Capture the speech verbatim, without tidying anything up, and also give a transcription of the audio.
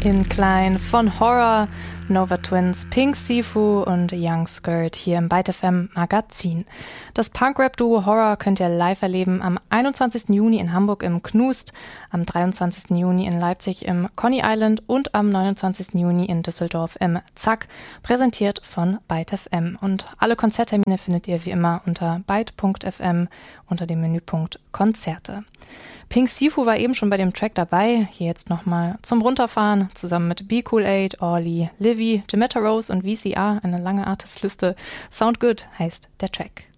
in klein von Horror, Nova Twins, Pink Sifu und Young Skirt hier im Byte F M Magazin. Das Punk-Rap-Duo Horror könnt ihr live erleben am einundzwanzigsten Juni in Hamburg im Knust, am dreiundzwanzigsten Juni in Leipzig im Coney Island und am neunundzwanzigsten Juni in Düsseldorf im Zack, präsentiert von Byte F M. Und alle Konzerttermine findet ihr wie immer unter byte punkt f m unter dem Menüpunkt Konzerte. Pink Sifu war eben schon bei dem Track dabei, hier jetzt nochmal zum Runterfahren, zusammen mit Be Cool Aid, Orly, Livy, Jametta Rose und V C R, eine lange Artistliste. Sound Good heißt der Track.